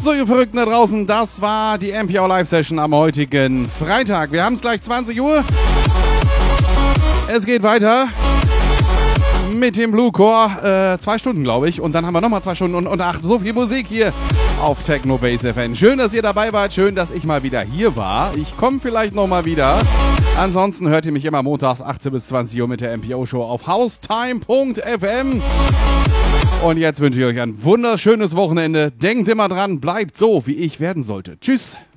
So, ihr Verrückten da draußen, das war die MPO Live Session am heutigen Freitag. Wir haben es gleich 20 Uhr. Es geht weiter mit dem Blue Core. 2 Stunden, glaube ich. Und dann haben wir nochmal 2 Stunden und ach, so viel Musik hier auf Techno Base FM. Schön, dass ihr dabei wart. Schön, dass ich mal wieder hier war. Ich komme vielleicht nochmal wieder. Ansonsten hört ihr mich immer montags 18 bis 20 Uhr mit der MPO Show auf haustime.fm. Und jetzt wünsche ich euch ein wunderschönes Wochenende. Denkt immer dran, bleibt so, wie ich werden sollte. Tschüss.